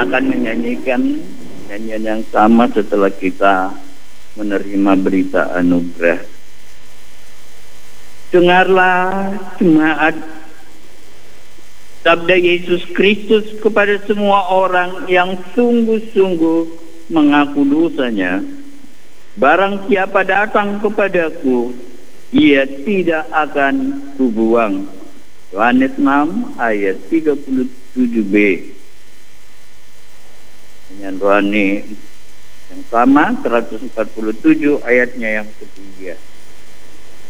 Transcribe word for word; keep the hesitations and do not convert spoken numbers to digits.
kita akan menyanyikan nyanyian yang sama setelah kita menerima berita anugerah. Dengarlah jemaat sabda Yesus Kristus kepada semua orang yang sungguh-sungguh mengaku dosanya. Barang siapa datang kepadaku, ia tidak akan kubuang. Yohanes enam ayat tiga puluh tujuh b. Nyanyian rohani yang sama seratus empat puluh tujuh ayatnya yang ketiga.